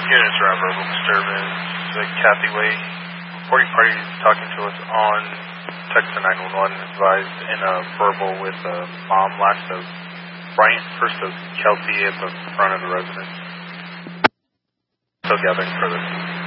Yeah, it's around verbal disturbance. Kathy Way, reporting party talking to us on text to 911, advised in a verbal with mom, last of Bryant, first of Kelsey at the front of the residence. Still gathering further.